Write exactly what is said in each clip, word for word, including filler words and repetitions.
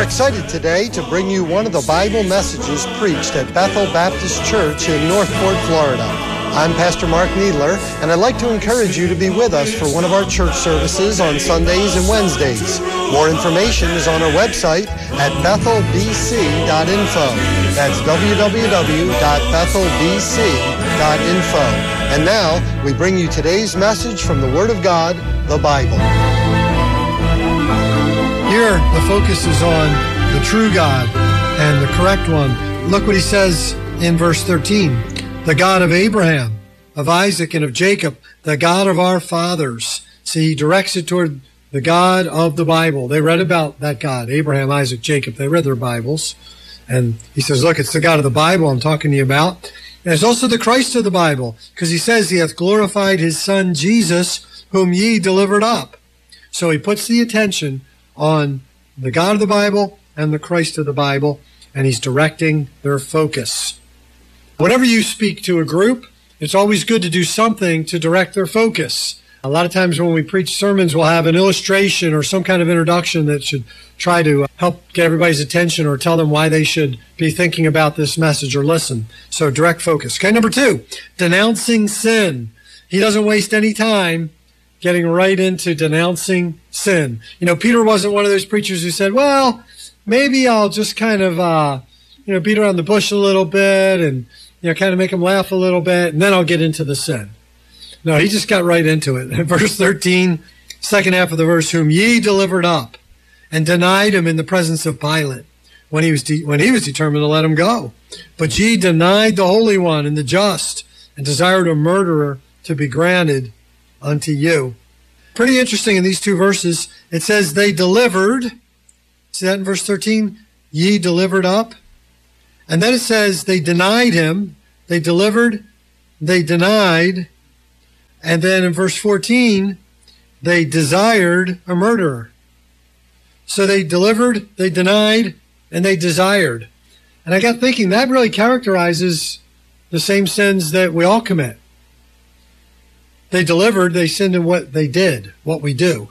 excited today to bring you one of the Bible messages preached at Bethel Baptist Church in Northport, Florida. I'm Pastor Mark Needler, and I'd like to encourage you to be with us for one of our church services on Sundays and Wednesdays. More information is on our website at bethel b c dot info. That's w w w dot bethel b c dot info. And now, we bring you today's message from the Word of God, the Bible. Here, the focus is on the true God and the correct one. Look what he says in verse thirteen. The God of Abraham, of Isaac, and of Jacob, the God of our fathers. See, he directs it toward the God of the Bible. They read about that God, Abraham, Isaac, Jacob. They read their Bibles. And he says, look, it's the God of the Bible I'm talking to you about. And it's also the Christ of the Bible, because he says he hath glorified his Son Jesus, whom ye delivered up. So he puts the attention on the God of the Bible and the Christ of the Bible, and he's directing their focus. Whenever you speak to a group, it's always good to do something to direct their focus. A lot of times when we preach sermons, we'll have an illustration or some kind of introduction that should try to help get everybody's attention or tell them why they should be thinking about this message or listen. So direct focus. Okay, number two, denouncing sin. He doesn't waste any time getting right into denouncing sin. You know, Peter wasn't one of those preachers who said, well, maybe I'll just kind of, uh, you know, beat around the bush a little bit and, you know, kind of make them laugh a little bit, and then I'll get into the sin. No, he just got right into it. In verse thirteen, second half of the verse, whom ye delivered up and denied him in the presence of Pilate when he was de- when he was determined to let him go. But ye denied the Holy One and the just, and desired a murderer to be granted unto you. Pretty interesting in these two verses. It says they delivered. See that in verse thirteen? Ye delivered up. And then it says they denied him. They delivered. They denied. And then in verse fourteen, they desired a murderer. So they delivered, they denied, and they desired. And I got thinking that really characterizes the same sins that we all commit. They delivered, they sinned in what they did, what we do.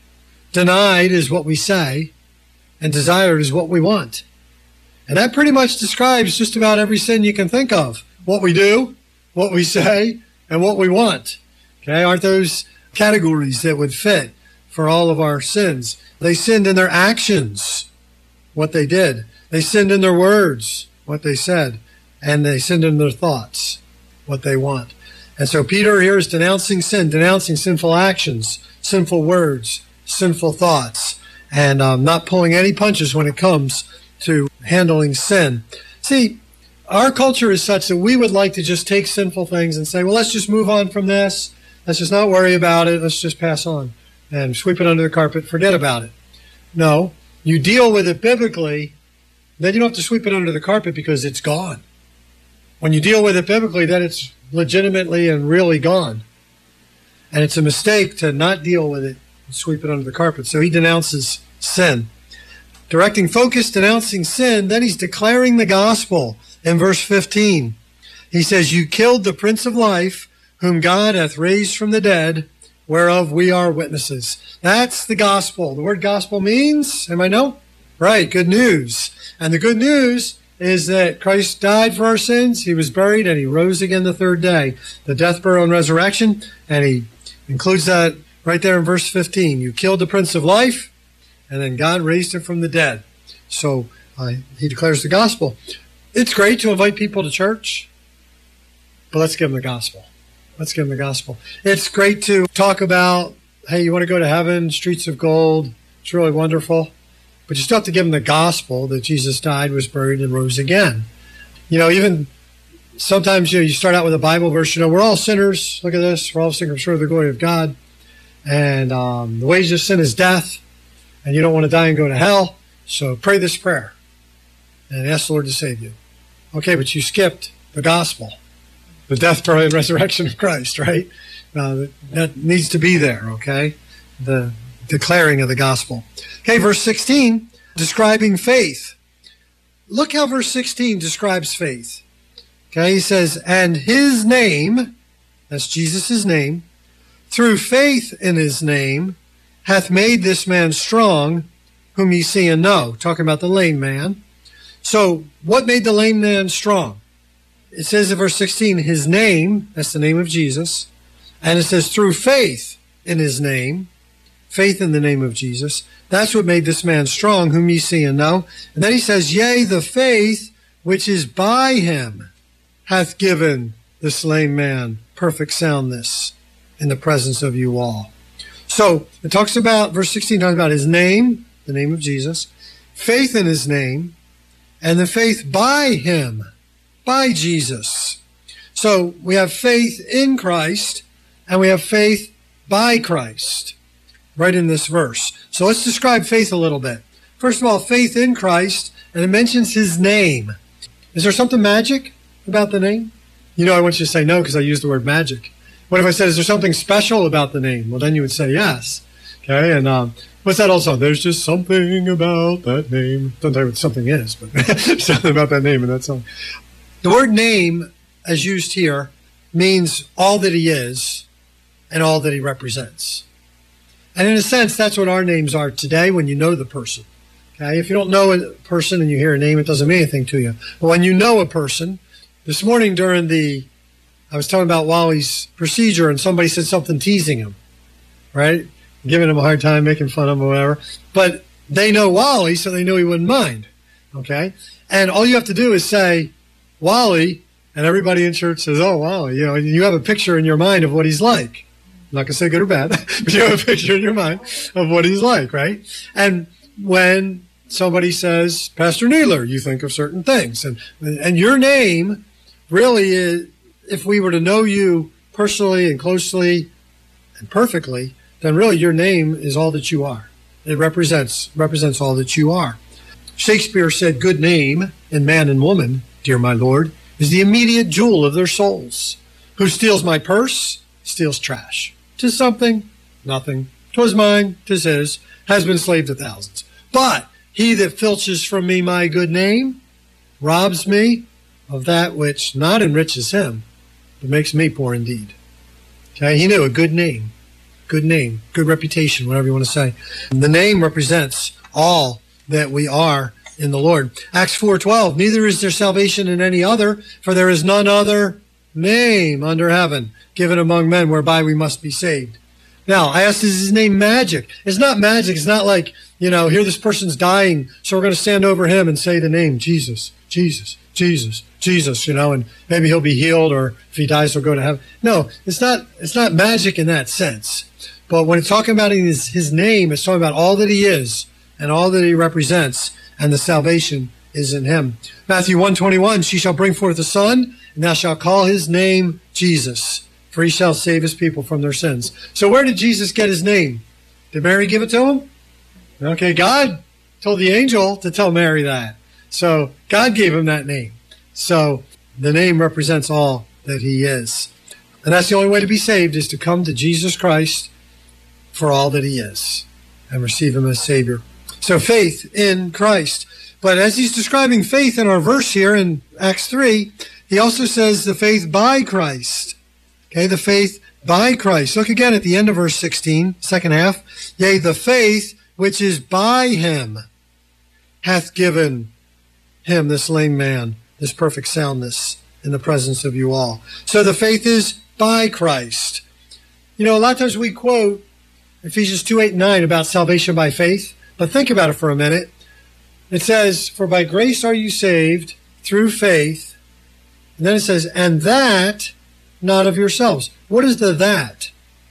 Denied is what we say, and desired is what we want. And that pretty much describes just about every sin you can think of. What we do, what we say, and what we want. Okay, aren't those categories that would fit for all of our sins? They sinned in their actions, what they did. They sinned in their words, what they said. And they sinned in their thoughts, what they want. And so Peter here is denouncing sin, denouncing sinful actions, sinful words, sinful thoughts, and um, not pulling any punches when it comes to handling sin. See, our culture is such that we would like to just take sinful things and say, well, let's just move on from this. Let's just not worry about it. Let's just pass on and sweep it under the carpet, forget about it. No, you deal with it biblically, then you don't have to sweep it under the carpet because it's gone. When you deal with it biblically, then it's legitimately and really gone. And it's a mistake to not deal with it and sweep it under the carpet. So he denounces sin. Directing focus, denouncing sin, then he's declaring the gospel in verse fifteen. He says, you killed the Prince of Life, whom God hath raised from the dead, whereof we are witnesses. That's the gospel. The word gospel means, anybody know? Right, good news. And the good news is that Christ died for our sins, he was buried, and he rose again the third day. The death, burial, and resurrection, and he includes that right there in verse fifteen. You killed the Prince of Life, and then God raised him from the dead. So uh, he declares the gospel. It's great to invite people to church, but let's give them the gospel. Let's give them the gospel. It's great to talk about, hey, you want to go to heaven, streets of gold. It's really wonderful. But you still have to give them the gospel that Jesus died, was buried, and rose again. You know, even sometimes you know, you start out with a Bible verse, you know, we're all sinners. Look at this. We're all sinners short of the glory of God. And um, the wages of sin is death. And you don't want to die and go to hell. So pray this prayer and ask the Lord to save you. Okay, but you skipped the gospel. The death, burial, and resurrection of Christ, right? Uh, that needs to be there, okay? The declaring of the gospel. Okay, verse sixteen, describing faith. Look how verse sixteen describes faith. Okay, he says, and his name, that's Jesus' name, through faith in his name, hath made this man strong, whom ye see and know. Talking about the lame man. So what made the lame man strong? It says in verse sixteen, his name, that's the name of Jesus. And it says through faith in his name, faith in the name of Jesus. That's what made this man strong, whom ye see and know. And then he says, yea, the faith which is by him hath given this lame man perfect soundness in the presence of you all. So it talks about, verse sixteen talks about his name, the name of Jesus, faith in his name, and the faith by him, by Jesus. So we have faith in Christ, and we have faith by Christ, right in this verse. So let's describe faith a little bit. First of all, faith in Christ, and it mentions his name. Is there something magic about the name? You know, I want you to say no because I used the word magic. What if I said, is there something special about the name? Well, then you would say yes. Okay, and um, what's that old song? There's just something about that name. Don't tell you what something is, but something about that name in that song. The word name, as used here, means all that he is and all that he represents. And in a sense, that's what our names are today when you know the person. Okay, if you don't know a person and you hear a name, it doesn't mean anything to you. But when you know a person, this morning during the, I was talking about Wally's procedure, and somebody said something teasing him, right? Giving him a hard time, making fun of him or whatever. But they know Wally, so they knew he wouldn't mind, okay? And all you have to do is say, Wally, and everybody in church says, oh, Wally, you know, you have a picture in your mind of what he's like. I'm not going to say good or bad, but you have a picture in your mind of what he's like, right? And when somebody says, Pastor Needler, you think of certain things. And, and your name really is, if we were to know you personally and closely and perfectly, then really your name is all that you are. It represents represents all that you are. Shakespeare said, good name in man and woman, dear my lord, is the immediate jewel of their souls. Who steals my purse, steals trash. 'Tis something, nothing. 'Twas mine, 'tis his, has been slave to thousands. But he that filches from me my good name robs me of that which not enriches him, but makes me poor indeed. Okay, he knew a good name, good name, good reputation, whatever you want to say. And the name represents all that we are in the Lord. Acts four twelve, neither is there salvation in any other, for there is none other name under heaven given among men whereby we must be saved. Now, I asked, is his name magic? It's not magic. It's not like, you know, here this person's dying, so we're going to stand over him and say the name Jesus, Jesus, Jesus, Jesus, you know, and maybe he'll be healed, or if he dies, he'll go to heaven. No, it's not, it's not magic in that sense. But when it's talking about his, his name, it's talking about all that he is and all that he represents, and the salvation is in him. Matthew one twenty-one, she shall bring forth a son, and thou shalt call his name Jesus, for he shall save his people from their sins. So where did Jesus get his name? Did Mary give it to him? Okay, God told the angel to tell Mary that. So God gave him that name. So the name represents all that he is. And that's the only way to be saved, is to come to Jesus Christ for all that he is and receive him as Savior. So faith in Christ. But as he's describing faith in our verse here in Acts three, he also says the faith by Christ. Okay, the faith by Christ. Look again at the end of verse sixteen, second half. Yea, the faith which is by him hath given him, this lame man, this perfect soundness in the presence of you all. So the faith is by Christ. You know, a lot of times we quote Ephesians two, eight, and nine about salvation by faith, but think about it for a minute. It says, for by grace are you saved through faith. And then it says, and that not of yourselves. What is the that?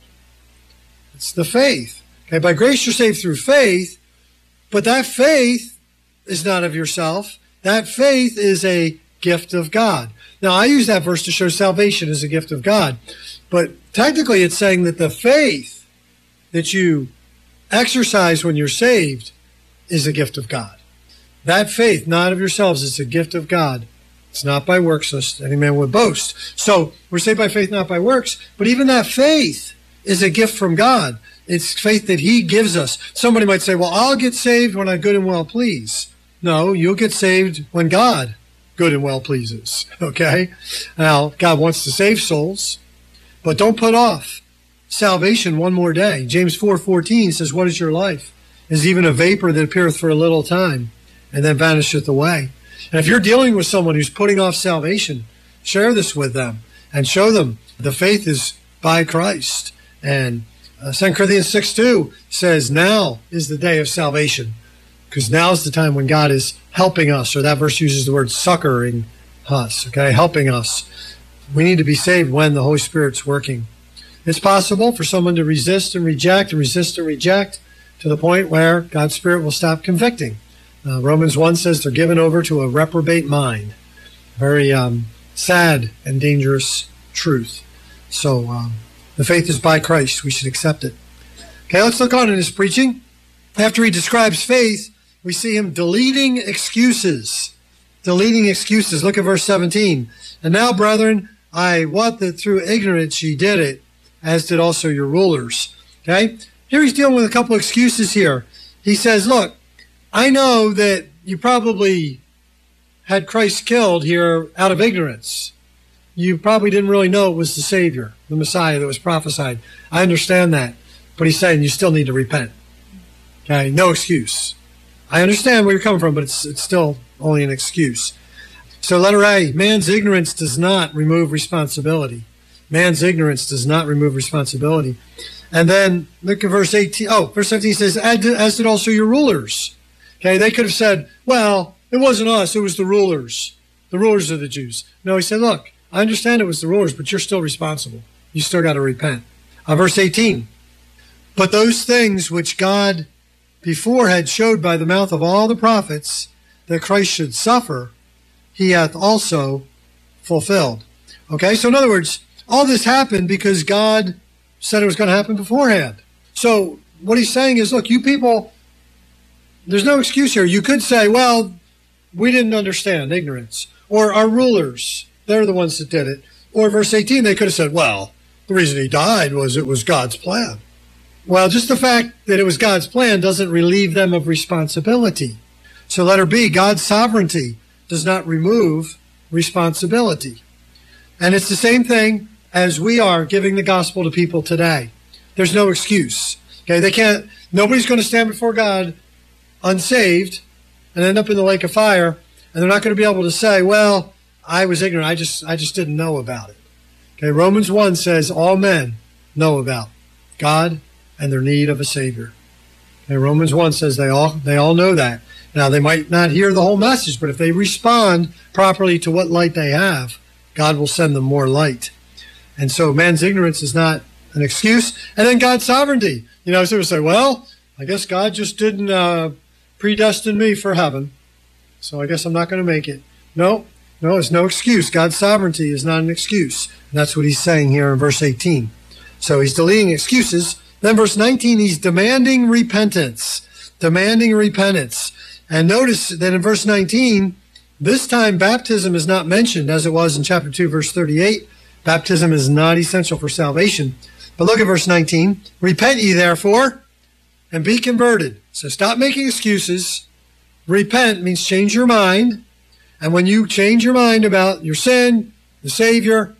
It's the faith. Okay, by grace you're saved through faith, but that faith is not of yourself. That faith is a gift of God. Now, I use that verse to show salvation is a gift of God, but technically it's saying that the faith that you exercise when you're saved is a gift of God. That faith, not of yourselves, is a gift of God. It's not by works, lest any man would boast. So we're saved by faith, not by works. But even that faith is a gift from God. It's faith that he gives us. Somebody might say, well, I'll get saved when I good and well please. No, you'll get saved when God good and well pleases. Okay? Now, God wants to save souls, but don't put off salvation one more day. James four fourteen says, what is your life? is even a vapor that appeareth for a little time and then vanisheth away. And if you're dealing with someone who's putting off salvation, share this with them and show them the faith is by Christ. And uh, Second Corinthians six two says, now is the day of salvation, because now is the time when God is helping us, or that verse uses the word succoring us, okay, helping us. We need to be saved when the Holy Spirit's working. It's possible for someone to resist and reject and resist and reject to the point where God's Spirit will stop convicting. Uh, Romans one says they're given over to a reprobate mind. Very um, sad and dangerous truth. So um, the faith is by Christ. We should accept it. Okay, let's look on in his preaching. After he describes faith, we see him deleting excuses. Deleting excuses. Look at verse seventeen. And now, brethren, I wot that through ignorance ye did it, as did also your rulers. Okay? Here he's dealing with a couple excuses here. He says, look, I know that you probably had Christ killed here out of ignorance. You probably didn't really know it was the Savior, the Messiah that was prophesied. I understand that. But he's saying you still need to repent. Okay? No excuse. I understand where you're coming from, but it's, it's still only an excuse. So letter A, man's ignorance does not remove responsibility. Man's ignorance does not remove responsibility. And then look at verse eighteen. Oh, verse seventeen says, as did also your rulers. Okay, they could have said, well, it wasn't us, it was the rulers. The rulers of the Jews. No, he said, look, I understand it was the rulers, but you're still responsible. You still got to repent. Uh, verse eighteen, but those things which God before had showed by the mouth of all the prophets that Christ should suffer, he hath also fulfilled. Okay, so in other words, all this happened because God said it was going to happen beforehand. So what he's saying is, look, you people, there's no excuse here. You could say, well, we didn't understand, ignorance. Or our rulers, they're the ones that did it. Or verse eighteen, they could have said, well, the reason he died was it was God's plan. Well, just the fact that it was God's plan doesn't relieve them of responsibility. So letter B, God's sovereignty does not remove responsibility. And it's the same thing as we are giving the gospel to people today. There's no excuse. Okay, they can't, nobody's going to stand before God unsaved and end up in the lake of fire, and they're not going to be able to say, well, I was ignorant, I just I just didn't know about it. Okay, Romans one says all men know about God and their need of a Savior. Okay, Romans one says they all they all know that. Now, they might not hear the whole message, but if they respond properly to what light they have, God will send them more light. And so man's ignorance is not an excuse. And then God's sovereignty. You know, some people say, well, I guess God just didn't uh, predestine me for heaven, so I guess I'm not going to make it. No, no, it's no excuse. God's sovereignty is not an excuse. And that's what he's saying here in verse eighteen. So he's deleting excuses. Then verse nineteen, he's demanding repentance. Demanding repentance. And notice that in verse nineteen, this time baptism is not mentioned as it was in chapter two, verse thirty-eight. Baptism is not essential for salvation. But look at verse nineteen. Repent ye therefore, and be converted. So stop making excuses. Repent means change your mind. And when you change your mind about your sin, the Savior,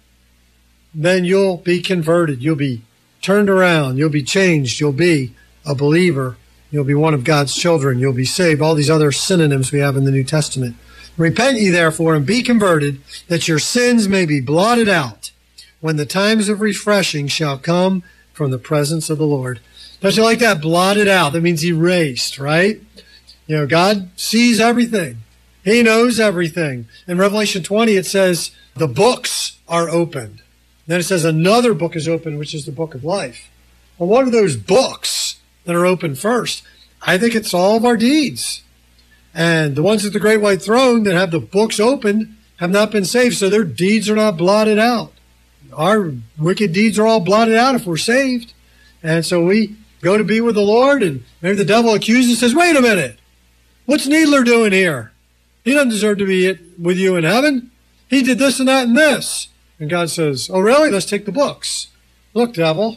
then you'll be converted. You'll be turned around. You'll be changed. You'll be a believer. You'll be one of God's children. You'll be saved. All these other synonyms we have in the New Testament. Repent ye therefore and be converted, that your sins may be blotted out, when the times of refreshing shall come from the presence of the Lord. Don't you like that? Blotted out. That means erased, right? You know, God sees everything. He knows everything. In Revelation twenty, it says, the books are opened. Then it says another book is opened, which is the book of life. Well, what are those books that are open first? I think it's all of our deeds. And the ones at the great white throne that have the books opened have not been saved, so their deeds are not blotted out. Our wicked deeds are all blotted out if we're saved. And so we go to be with the Lord, and maybe the devil accuses and says, wait a minute, what's Needler doing here? He doesn't deserve to be with you in heaven. He did this and that and this. And God says, oh, really? Let's take the books. Look, devil.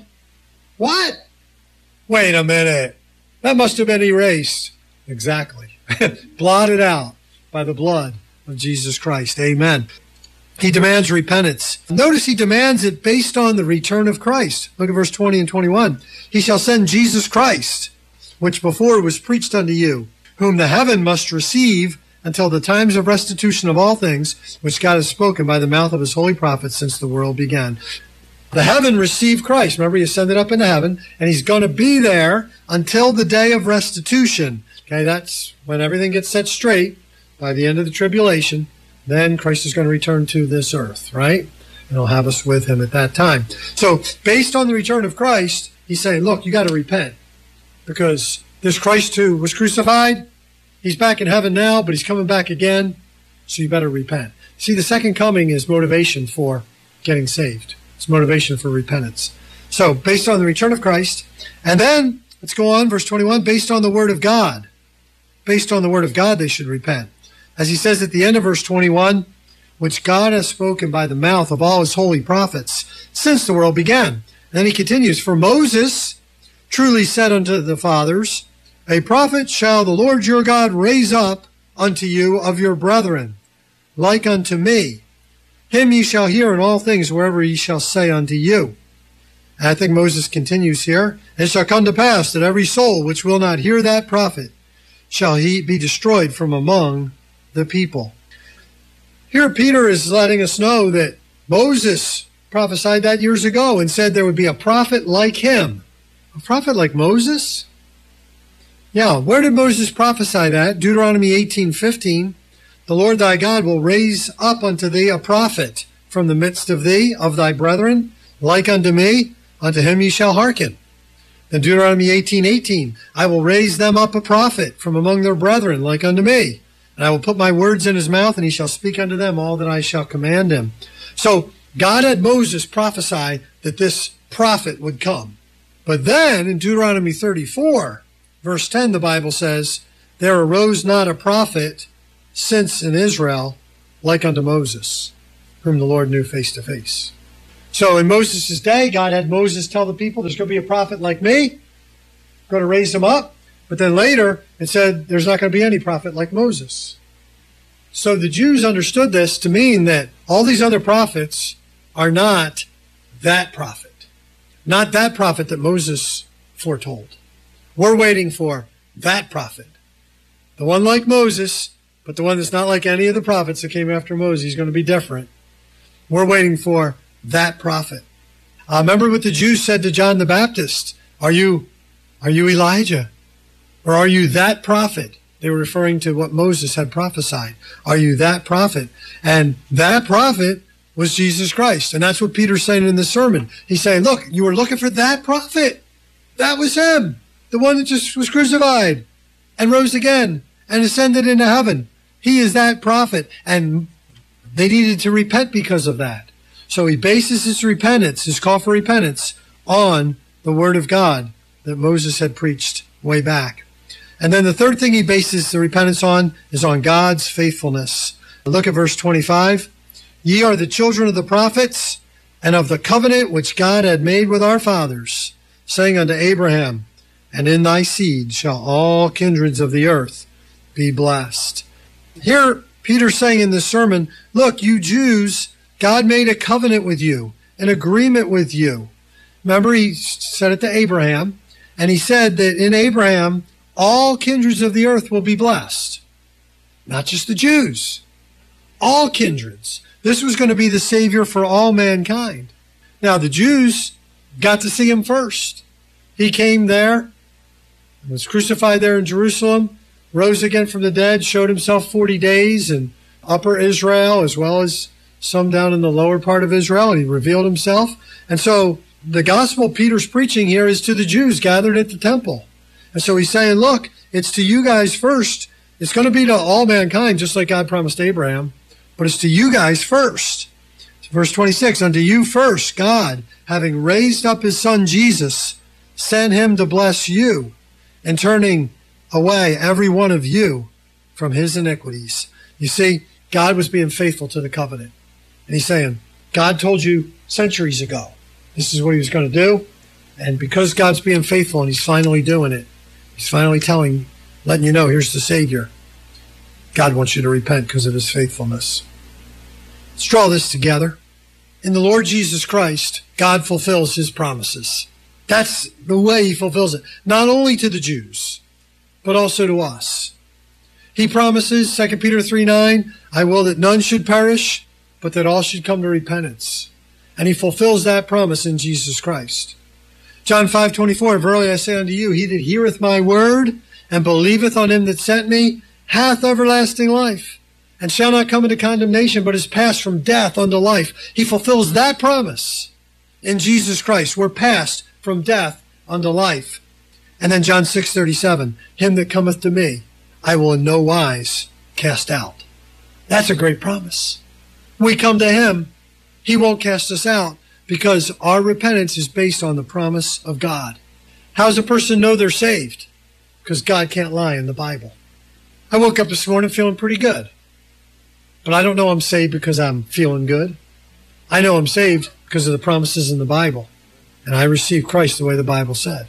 What? Wait a minute. That must have been erased. Exactly. Blotted out by the blood of Jesus Christ. Amen. He demands repentance. Notice he demands it based on the return of Christ. Look at verse twenty and twenty-one. He shall send Jesus Christ, which before was preached unto you, whom the heaven must receive until the times of restitution of all things, which God has spoken by the mouth of his holy prophets since the world began. The heaven received Christ. Remember, he ascended up into heaven, and he's going to be there until the day of restitution. Okay, that's when everything gets set straight by the end of the tribulation. Then Christ is going to return to this earth, right? And he'll have us with him at that time. So, based on the return of Christ, he's saying, look, you got to repent. Because this Christ who was crucified, he's back in heaven now, but he's coming back again, so you better repent. See, the second coming is motivation for getting saved. It's motivation for repentance. So, based on the return of Christ, and then, let's go on, verse twenty-one, based on the word of God. Based on the word of God, they should repent. As he says at the end of verse twenty-one, which God has spoken by the mouth of all his holy prophets since the world began. And then he continues, for Moses truly said unto the fathers, a prophet shall the Lord your God raise up unto you of your brethren, like unto me. Him ye shall hear in all things wherever he shall say unto you. And I think Moses continues here, it shall come to pass that every soul which will not hear that prophet shall he be destroyed from among the people. Here Peter is letting us know that Moses prophesied that years ago and said there would be a prophet like him. A prophet like Moses? Yeah, where did Moses prophesy that? Deuteronomy eighteen fifteen. The Lord thy God will raise up unto thee a prophet from the midst of thee, of thy brethren, like unto me, unto him ye shall hearken. Then Deuteronomy eighteen eighteen. I will raise them up a prophet from among their brethren, like unto me. And I will put my words in his mouth, and he shall speak unto them all that I shall command him. So God had Moses prophesy that this prophet would come. But then in Deuteronomy thirty-four, verse ten, the Bible says, there arose not a prophet since in Israel like unto Moses, whom the Lord knew face to face. So in Moses' day, God had Moses tell the people, there's going to be a prophet like me, I'm going to raise him up. But then later, it said there's not going to be any prophet like Moses. So the Jews understood this to mean that all these other prophets are not that prophet. Not that prophet that Moses foretold. We're waiting for that prophet. The one like Moses, but the one that's not like any of the prophets that came after Moses. He's going to be different. We're waiting for that prophet. Uh, remember what the Jews said to John the Baptist. Are you, are you Elijah? Or are you that prophet? They were referring to what Moses had prophesied. Are you that prophet? And that prophet was Jesus Christ. And that's what Peter's saying in the sermon. He's saying, look, you were looking for that prophet. That was him. The one that just was crucified and rose again and ascended into heaven. He is that prophet. And they needed to repent because of that. So he bases his repentance, his call for repentance, on the word of God that Moses had preached way back. And then the third thing he bases the repentance on is on God's faithfulness. Look at verse twenty-five. Ye are the children of the prophets, and of the covenant which God had made with our fathers, saying unto Abraham, and in thy seed shall all kindreds of the earth be blessed. Here, Peter's saying in this sermon, look, you Jews, God made a covenant with you, an agreement with you. Remember, he said it to Abraham, and he said that in Abraham, all kindreds of the earth will be blessed. Not just the Jews. All kindreds. This was going to be the Savior for all mankind. Now, the Jews got to see him first. He came there, was crucified there in Jerusalem, rose again from the dead, showed himself forty days in upper Israel as well as some down in the lower part of Israel, and he revealed himself. And so the gospel Peter's preaching here is to the Jews gathered at the temple. And so he's saying, look, it's to you guys first. It's going to be to all mankind, just like God promised Abraham, but it's to you guys first. Verse twenty-six, unto you first, God, having raised up his son Jesus, sent him to bless you, and turning away every one of you from his iniquities. You see, God was being faithful to the covenant. And he's saying, God told you centuries ago, this is what he was going to do. And because God's being faithful and he's finally doing it, he's finally telling, letting you know, here's the Savior. God wants you to repent because of his faithfulness. Let's draw this together. In the Lord Jesus Christ, God fulfills his promises. That's the way he fulfills it, not only to the Jews, but also to us. He promises, Second Peter three nine, I will that none should perish, but that all should come to repentance. And he fulfills that promise in Jesus Christ. John five twenty-four, verily I say unto you, he that heareth my word and believeth on him that sent me hath everlasting life, and shall not come into condemnation, but is passed from death unto life. He fulfills that promise in Jesus Christ. We're passed from death unto life. And then John six thirty-seven, him that cometh to me, I will in no wise cast out. That's a great promise. We come to him, he won't cast us out, because our repentance is based on the promise of God. How does a person know they're saved? Because God can't lie in the Bible. I woke up this morning feeling pretty good. But I don't know I'm saved because I'm feeling good. I know I'm saved because of the promises in the Bible. And I received Christ the way the Bible said.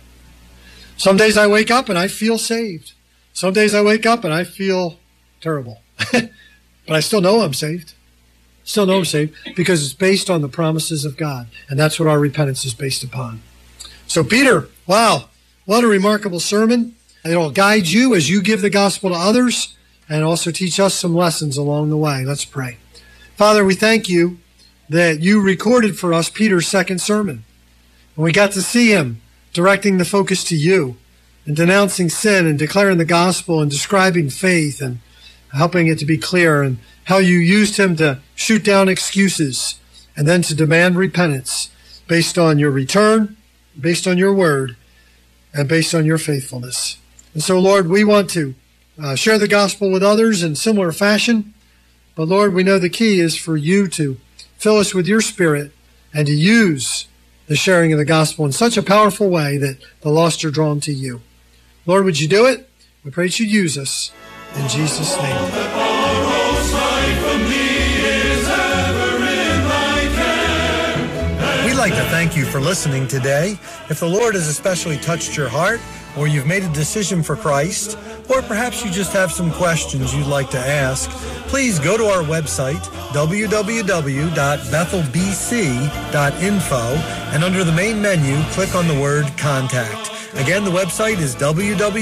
Some days I wake up and I feel saved. Some days I wake up and I feel terrible. But I still know I'm saved. Still know I'm saved because it's based on the promises of God. And that's what our repentance is based upon. So Peter, wow, what a remarkable sermon. It'll guide you as you give the gospel to others and also teach us some lessons along the way. Let's pray. Father, we thank you that you recorded for us Peter's second sermon. And we got to see him directing the focus to you and denouncing sin and declaring the gospel and describing faith and helping it to be clear, and how you used him to shoot down excuses and then to demand repentance based on your return, based on your word, and based on your faithfulness. And so, Lord, we want to uh, share the gospel with others in similar fashion. But, Lord, we know the key is for you to fill us with your Spirit and to use the sharing of the gospel in such a powerful way that the lost are drawn to you. Lord, would you do it? We pray that you use us. In Jesus' name. We'd like to thank you for listening today. If the Lord has especially touched your heart, or you've made a decision for Christ, or perhaps you just have some questions you'd like to ask, please go to our website, w w w dot bethel b c dot info, and under the main menu, click on the word Contact. Again, the website is w w w